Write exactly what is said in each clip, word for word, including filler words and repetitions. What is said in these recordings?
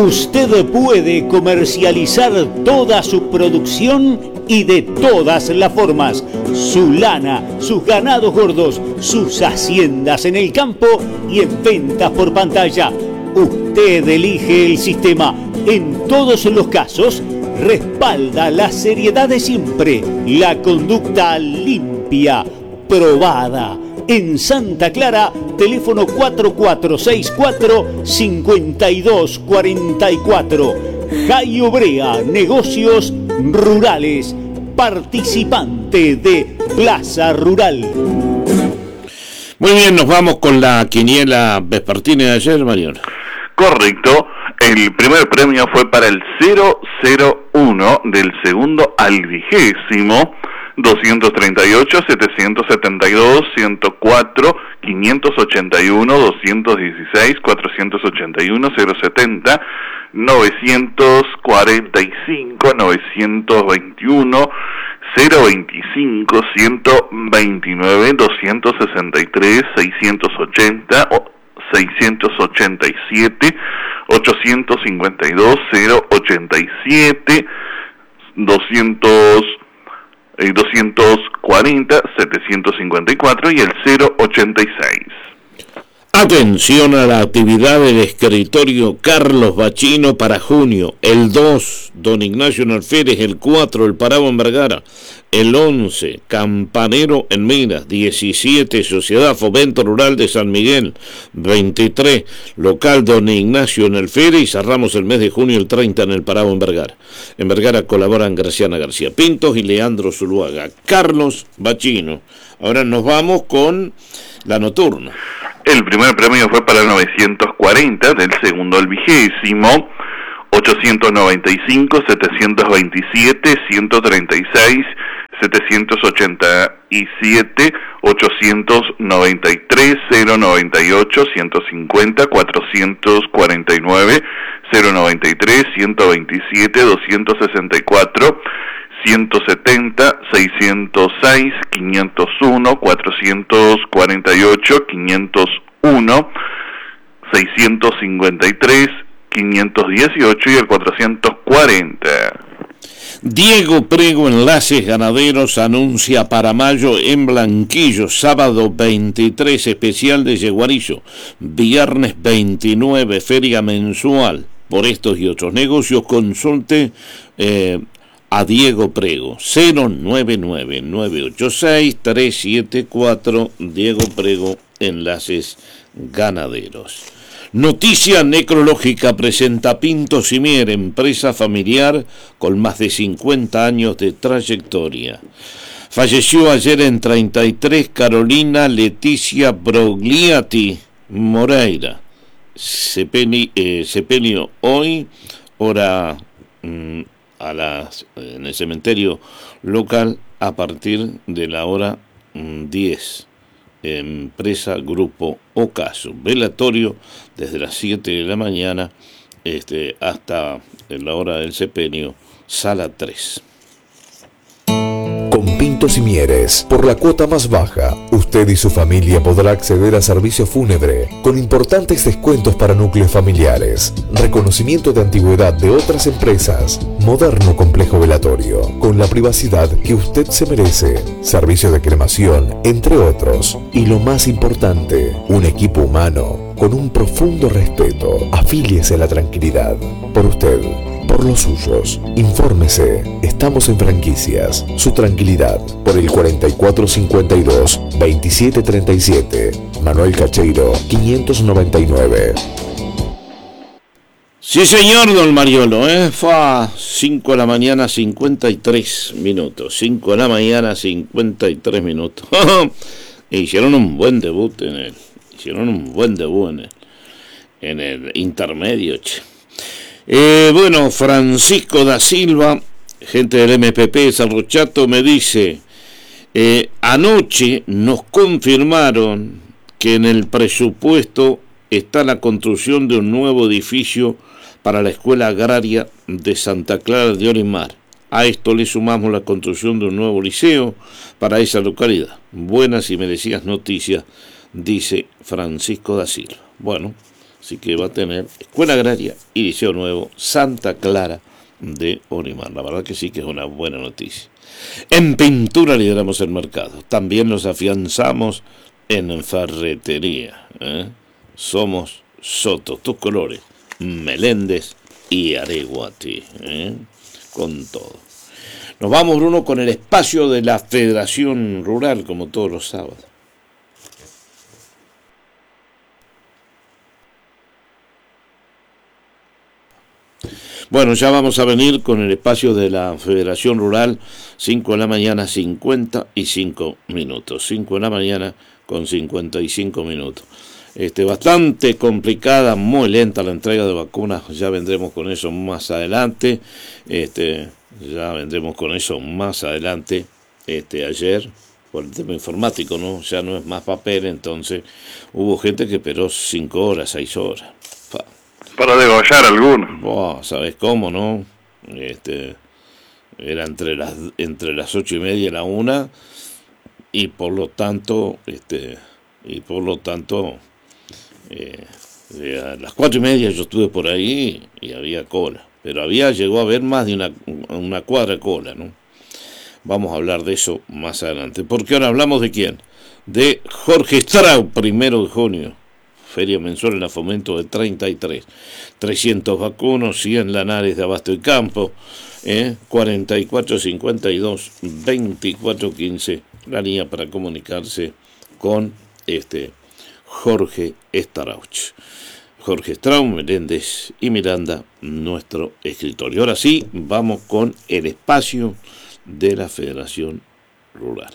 Usted puede comercializar toda su producción y de todas las formas. Su lana, sus ganados gordos, sus haciendas en el campo y en ventas por pantalla. Usted elige el sistema. En todos los casos, respalda la seriedad de siempre, la conducta limpia, probada. En Santa Clara, teléfono cuatro cuatro seis cuatro, cinco dos cuatro cuatro. Jai Obrea, negocios rurales, participante de Plaza Rural. Muy bien, nos vamos con la quiniela vespertina de ayer, Mariano. Correcto, el primer premio fue para el cero cero uno, del segundo al vigésimo, doscientos treinta y ocho, setecientos setenta y dos, ciento cuatro, quinientos ochenta y uno, doscientos dieciséis, cuatrocientos ochenta y uno, cero setenta, novecientos cuarenta y cinco, novecientos veintiuno, cero veinticinco, ciento veintinueve, doscientos sesenta y tres, seiscientos ochenta, seiscientos ochenta y siete, ochocientos cincuenta y dos, cero ochenta y siete, doscientos doscientos cuarenta, setecientos cincuenta y cuatro y el cero ochenta y seis. Atención a la actividad del escritorio Carlos Bachino para junio. El dos, Don Ignacio en Alférez. El cuatro, El Parabo en Vergara. El once, Campanero en Minas. diecisiete, Sociedad Fomento Rural de San Miguel. veintitrés, Local Don Ignacio en Alférez. Y cerramos el mes de junio el treinta en El Parabo en Vergara. En Vergara colaboran Graciana García Pintos y Leandro Zuluaga. Carlos Bachino. Ahora nos vamos con la nocturna. El primer premio fue para el novecientos cuarenta, del segundo al vigésimo, ochocientos noventa y cinco, setecientos veintisiete, ciento treinta y seis, setecientos ochenta y siete, ochocientos noventa y tres, cero noventa y ocho, ciento cincuenta, cuatrocientos cuarenta y nueve, cero noventa y tres, ciento veintisiete, doscientos sesenta y cuatro, ciento setenta, seiscientos seis, quinientos uno, cuatrocientos cuarenta y ocho, quinientos uno, seiscientos cincuenta y tres, quinientos dieciocho y el cuatrocientos cuarenta. Diego Prego Enlaces Ganaderos anuncia para mayo en Blanquillo, sábado veintitrés especial de Yeguarillo, viernes veintinueve feria mensual. Por estos y otros negocios consulte eh, a Diego Prego, cero nueve nueve, nueve ocho seis, tres siete cuatro, Diego Prego Enlaces Ganaderos. Noticia necrológica presenta Pinto Simier, empresa familiar con más de cincuenta años de trayectoria. Falleció ayer en treinta y tres Carolina Leticia Brogliati Moreira. Sepeni, eh, sepelio hoy, hora mmm, a las, en el cementerio local a partir de la hora mmm, diez. Empresa Grupo Ocaso. Velatorio desde las siete de la mañana este, hasta la hora del sepelio, sala tres. Con Pinto Simieres, por la cuota más baja, usted y su familia podrá acceder a servicio fúnebre con importantes descuentos para núcleos familiares, reconocimiento de antigüedad de otras empresas, moderno complejo velatorio, con la privacidad que usted se merece, servicio de cremación, entre otros. Y lo más importante, un equipo humano con un profundo respeto. Afíliese a la tranquilidad. Por usted, por los suyos. Infórmese. Estamos en Franquicias. Su tranquilidad. Por el cuarenta y cuatro cincuenta y dos, veintisiete treinta y siete. Manuel Cacheiro, quinientos noventa y nueve. Sí, señor, don Mariolo, ¿eh? Fue a cinco de la mañana, cincuenta y tres minutos. cinco de la mañana, cincuenta y tres minutos. Hicieron un buen debut en el... Hicieron un buen debut en el, en el intermedio, che. Eh, bueno, Francisco da Silva, gente del M P P de Cerro Chato, me dice, eh, anoche nos confirmaron que en el presupuesto está la construcción de un nuevo edificio para la Escuela Agraria de Santa Clara de Orimar. A esto le sumamos la construcción de un nuevo liceo para esa localidad. Buenas y merecidas noticias, dice Francisco da Silva. Bueno, Así que va a tener Escuela Agraria y Liceo Nuevo Santa Clara de Orimar. La verdad que sí que es una buena noticia. En pintura lideramos el mercado. También nos afianzamos en ferretería. ¿eh? Somos Soto, tus colores, Meléndez y Areguati. ¿eh? Con todo. Nos vamos, Bruno, con el espacio de la Federación Rural, como todos los sábados. Bueno, ya vamos a venir con el espacio de la Federación Rural, cinco de la mañana, cincuenta y cinco minutos. cinco de la mañana con cincuenta y cinco minutos. Este, bastante complicada, muy lenta la entrega de vacunas, ya vendremos con eso más adelante. Este, ya vendremos con eso más adelante. Este, ayer, por el tema informático, ¿no? Ya no es más papel, entonces hubo gente que esperó cinco horas, seis horas. Pa. Para degollar algunos. Oh, ¿sabes cómo, no? Este, era entre las entre las ocho y media y la una, y por lo tanto, este, y por lo tanto, eh, a las cuatro y media yo estuve por ahí y había cola, pero había llegó a haber más de una una cuadra de cola, ¿no? Vamos a hablar de eso más adelante, porque ahora hablamos de quién, de Jorge Strauss, primero de junio. Feria mensual en la Fomento de treinta y tres, trescientos vacunos, cien lanares de abasto y campo, eh, cuarenta y cuatro cincuenta y dos, veinticuatro quince, la línea para comunicarse con este Jorge Strauss. Jorge Strauss, Meléndez y Miranda, nuestro escritor. Y ahora sí, vamos con el espacio de la Federación Rural.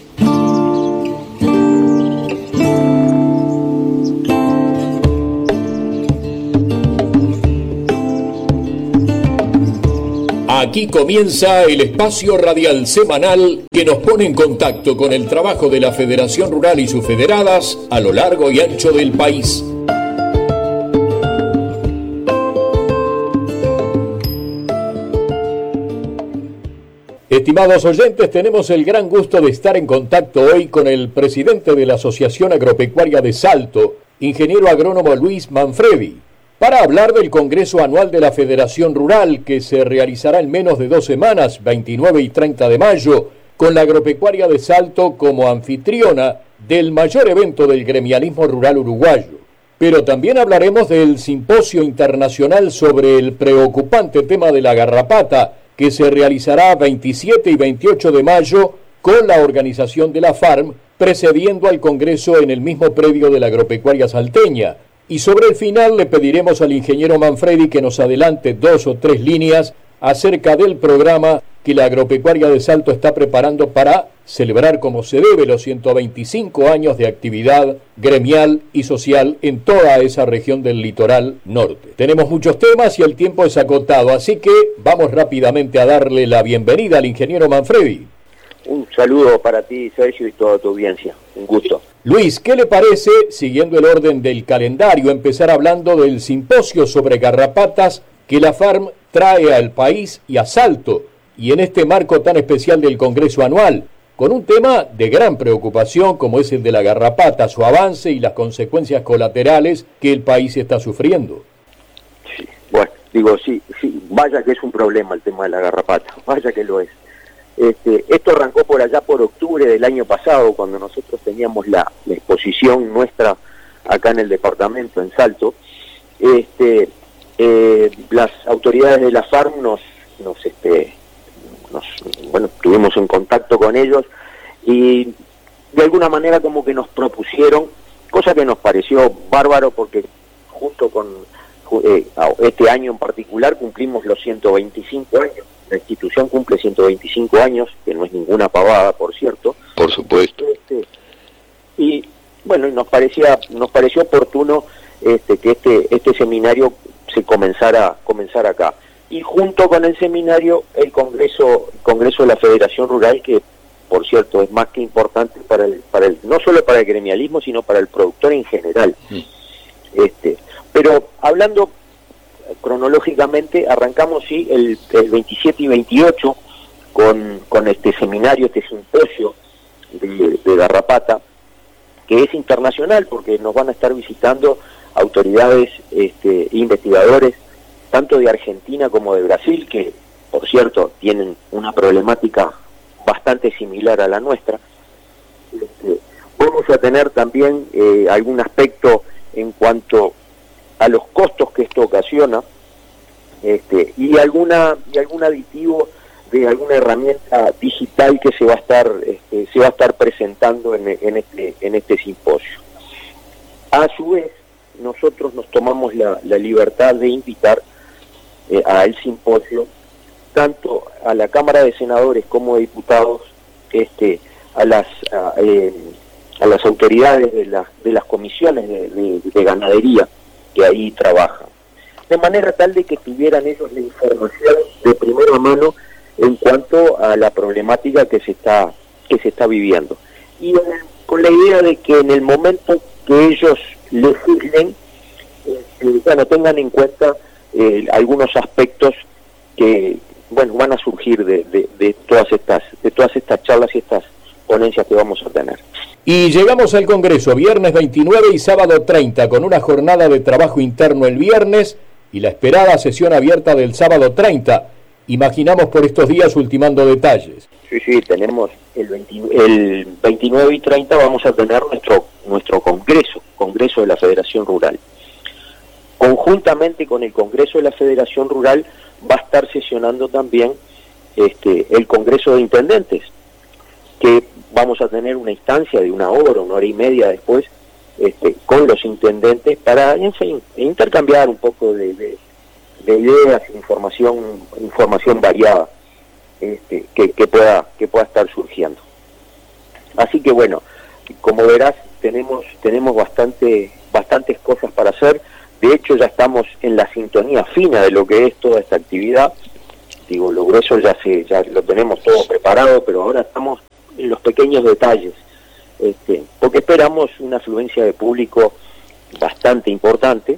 Aquí comienza el espacio radial semanal que nos pone en contacto con el trabajo de la Federación Rural y sus federadas a lo largo y ancho del país. Estimados oyentes, tenemos el gran gusto de estar en contacto hoy con el presidente de la Asociación Agropecuaria de Salto, ingeniero agrónomo Luis Manfredi, para hablar del Congreso Anual de la Federación Rural, que se realizará en menos de dos semanas, veintinueve y treinta de mayo, con la Agropecuaria de Salto como anfitriona del mayor evento del gremialismo rural uruguayo. Pero también hablaremos del Simposio Internacional sobre el preocupante tema de la garrapata, que se realizará veintisiete y veintiocho de mayo con la organización de la FARM, precediendo al Congreso en el mismo predio de la Agropecuaria salteña. Y sobre el final le pediremos al ingeniero Manfredi que nos adelante dos o tres líneas acerca del programa que la Agropecuaria de Salto está preparando para celebrar como se debe los ciento veinticinco años de actividad gremial y social en toda esa región del litoral norte. Tenemos muchos temas y el tiempo es acotado, así que vamos rápidamente a darle la bienvenida al ingeniero Manfredi. Un saludo para ti, Sergio, y toda tu audiencia. Un gusto. Luis, ¿qué le parece, siguiendo el orden del calendario, empezar hablando del simposio sobre garrapatas que la FARM trae al país y a Salto, y en este marco tan especial del Congreso Anual, con un tema de gran preocupación como es el de la garrapata, su avance y las consecuencias colaterales que el país está sufriendo? Sí, bueno, digo, sí, sí, vaya que es un problema el tema de la garrapata, vaya que lo es. Este, esto arrancó por allá por octubre del año pasado, cuando nosotros teníamos la, la exposición nuestra acá en el departamento, en Salto. Este, eh, las autoridades de la FARM nos, nos, este, nos, bueno, estuvimos en contacto con ellos y de alguna manera como que nos propusieron, cosa que nos pareció bárbaro porque junto con eh, este año en particular cumplimos los ciento veinticinco años. La institución cumple ciento veinticinco años, que no es ninguna pavada, por cierto. Por supuesto. Este, y bueno, nos parecía nos pareció oportuno este, que este este seminario se comenzara comenzara acá. Y junto con el seminario, el Congreso Congreso de la Federación Rural, que por cierto es más que importante para el para el no solo para el gremialismo, sino para el productor en general. Sí. Este, pero hablando cronológicamente, arrancamos sí el, el veintisiete y veintiocho con, con este seminario, este simposio de, de garrapata, que es internacional porque nos van a estar visitando autoridades, este, investigadores, tanto de Argentina como de Brasil, que por cierto tienen una problemática bastante similar a la nuestra. Este, vamos a tener también eh, algún aspecto en cuanto a los costos que esto ocasiona, este, y alguna y algún aditivo de alguna herramienta digital que se va a estar este, se va a estar presentando en, en este en este simposio. A su vez, nosotros nos tomamos la, la libertad de invitar eh, al simposio tanto a la Cámara de Senadores como de Diputados, este, a las a, eh, a las autoridades de, la, de las comisiones de, de, de ganadería que ahí trabajan, de manera tal de que tuvieran ellos la información de primera mano en cuanto a la problemática que se está que se está viviendo, y eh, con la idea de que en el momento que ellos legislen, eh, bueno, tengan en cuenta eh, algunos aspectos que bueno van a surgir de, de, de todas estas de todas estas charlas y estas ponencias que vamos a tener. Y llegamos al Congreso viernes veintinueve y sábado treinta, con una jornada de trabajo interno el viernes y la esperada sesión abierta del sábado treinta. Imaginamos por estos días ultimando detalles. Sí, sí, tenemos el, veinte, el veintinueve y treinta vamos a tener nuestro nuestro Congreso, Congreso de la Federación Rural. Conjuntamente con el Congreso de la Federación Rural va a estar sesionando también este el Congreso de Intendentes, que vamos a tener una instancia de una hora, una hora y media después, este, con los intendentes para, en fin, intercambiar un poco de, de, de ideas, información, información variada este, que, que pueda que pueda estar surgiendo. Así que bueno, como verás, tenemos tenemos bastante bastantes cosas para hacer. De hecho, ya estamos en la sintonía fina de lo que es toda esta actividad. Digo, lo grueso ya se ya lo tenemos todo preparado, pero ahora estamos en los pequeños detalles, este, porque esperamos una afluencia de público bastante importante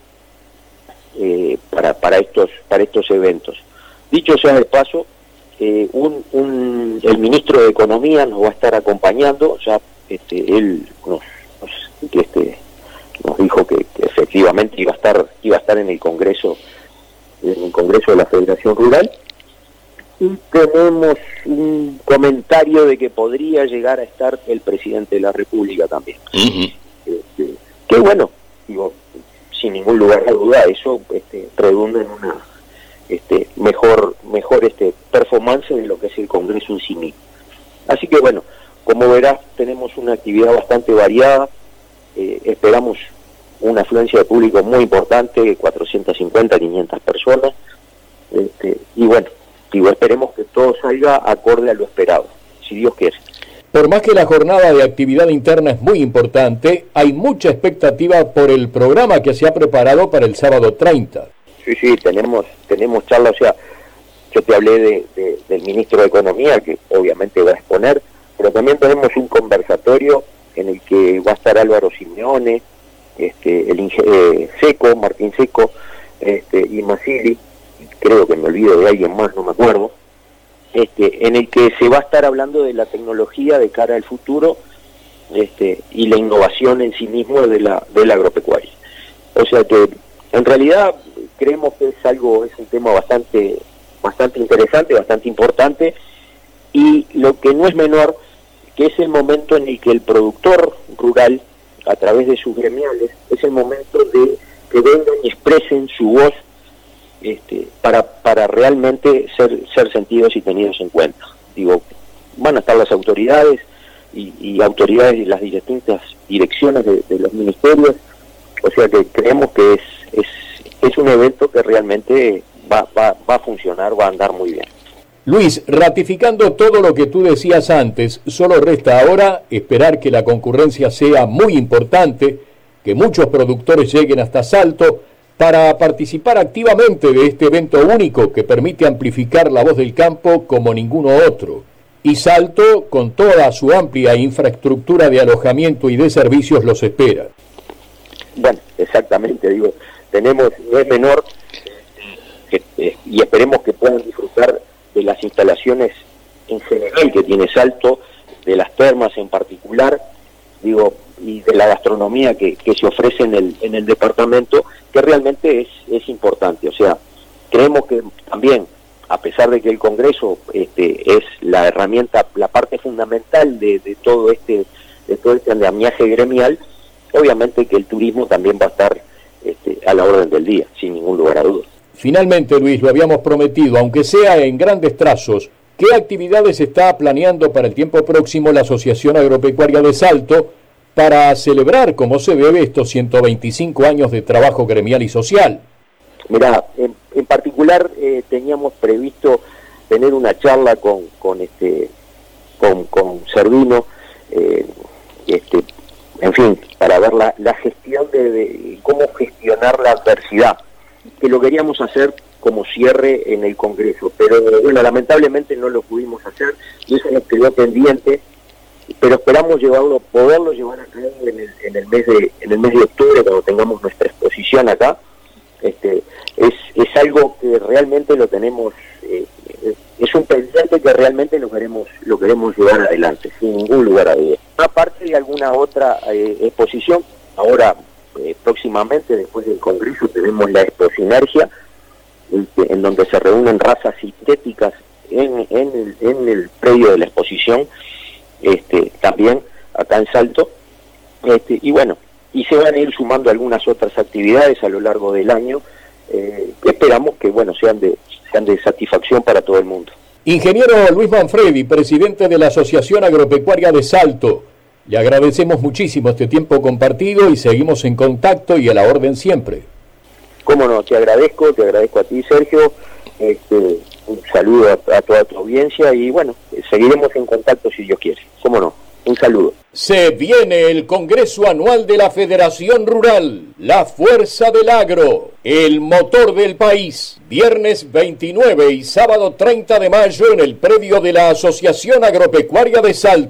eh, para para estos para estos eventos. Dicho sea de paso, eh, un, un el ministro de Economía nos va a estar acompañando. Ya este, él nos, nos este nos dijo que, que efectivamente iba a estar iba a estar en el Congreso en el Congreso de la Federación Rural. Y tenemos un comentario de que podría llegar a estar el presidente de la República también. Uh-huh. Este, que bueno, digo, sin ningún lugar a duda, eso este, redunda en una este, mejor mejor este performance de lo que es el Congreso en sí mismo. Así que bueno, como verás, tenemos una actividad bastante variada. Eh, esperamos una afluencia de público muy importante, cuatrocientas cincuenta, quinientas personas, este, y bueno, digo, esperemos que todo salga acorde a lo esperado, si Dios quiere. Por más que la jornada de actividad interna es muy importante, hay mucha expectativa por el programa que se ha preparado para el sábado treinta. Sí, sí, tenemos tenemos charlas, o sea, yo te hablé de, de, del ministro de Economía, que obviamente va a exponer, pero también tenemos un conversatorio en el que va a estar Álvaro Simeone, este, el eh, Seco, Martín Seco, este, y Masili, creo que me olvido de alguien más, no me acuerdo, este, en el que se va a estar hablando de la tecnología de cara al futuro, este, y la innovación en sí mismo de la de la agropecuaria. O sea que en realidad creemos que es algo, es un tema bastante bastante interesante, bastante importante, y lo que no es menor, que es el momento en el que el productor rural, a través de sus gremiales, es el momento de que vengan y expresen su voz este, para para realmente ser ser sentidos y tenidos en cuenta. Digo, van a estar las autoridades y, y autoridades de las distintas direcciones de, de los ministerios, o sea que creemos que es es es un evento que realmente va va va a funcionar, va a andar muy bien. Luis, ratificando todo lo que tú decías antes, solo resta ahora esperar que la concurrencia sea muy importante, que muchos productores lleguen hasta Salto para participar activamente de este evento único que permite amplificar la voz del campo como ninguno otro. Y Salto, con toda su amplia infraestructura de alojamiento y de servicios, los espera. Bueno, exactamente, digo, tenemos, no es menor, que, eh, y esperemos que puedan disfrutar de las instalaciones en general que tiene Salto, de las termas en particular. Digo, y de la gastronomía que, que se ofrece en el, en el departamento, que realmente es, es importante. O sea, creemos que también, a pesar de que el Congreso este, es la herramienta, la parte fundamental de, de todo este de todo este andamiaje gremial, obviamente que el turismo también va a estar este, a la orden del día, sin ningún lugar a dudas. Finalmente, Luis, lo habíamos prometido, aunque sea en grandes trazos, ¿qué actividades está planeando para el tiempo próximo la Asociación Agropecuaria de Salto para celebrar, como se debe, estos ciento veinticinco años de trabajo gremial y social? Mirá, en, en particular eh, teníamos previsto tener una charla con con este con, con Servino, eh, este, en fin, para ver la, la gestión de, de cómo gestionar la adversidad, que lo queríamos hacer como cierre en el Congreso, pero bueno, lamentablemente no lo pudimos hacer y eso nos quedó pendiente, pero esperamos llevarlo, poderlo llevar a cabo en el, en el mes de en el mes de octubre, cuando tengamos nuestra exposición acá. Este, es, es algo que realmente lo tenemos, eh, es un pendiente que realmente lo queremos lo queremos llevar adelante, sin ningún lugar a dudas. Aparte de alguna otra eh, exposición, ahora eh, próximamente, después del Congreso, tenemos la Exposinergia, este, en donde se reúnen razas sintéticas en, en, el, en el predio de la exposición, este, también acá en Salto, este, y bueno, y se van a ir sumando algunas otras actividades a lo largo del año, eh, que esperamos que bueno sean de, sean de satisfacción para todo el mundo. Ingeniero Luis Manfredi, presidente de la Asociación Agropecuaria de Salto, le agradecemos muchísimo este tiempo compartido y seguimos en contacto y a la orden siempre. Cómo no, te agradezco, te agradezco a ti, Sergio, este, un saludo a, a toda tu audiencia y bueno, seguiremos en contacto si Dios quiere, cómo no. Un saludo. Se viene el Congreso Anual de la Federación Rural, la fuerza del agro, el motor del país. Viernes veintinueve y sábado treinta de mayo en el predio de la Asociación Agropecuaria de Salto.